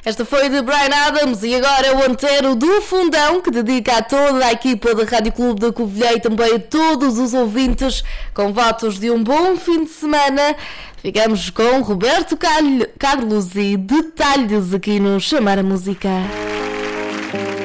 Esta foi de Bryan Adams e agora é o Antero do Fundão, que dedica a toda a equipa da Rádio Clube da Covilhã e também a todos os ouvintes, com votos de um bom fim de semana. Ficamos com Roberto Carlos e detalhes aqui no Chamar a Música.